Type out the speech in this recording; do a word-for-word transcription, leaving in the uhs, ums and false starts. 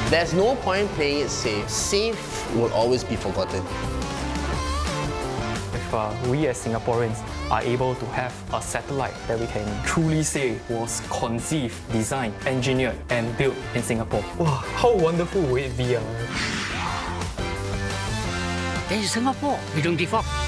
There's no point playing it safe. Safe will always be forgotten. If uh, we as Singaporeans are able to have a satellite that we can truly say was conceived, designed, engineered and built in Singapore, wow, how wonderful would it be? Uh? In Singapore, we don't give up.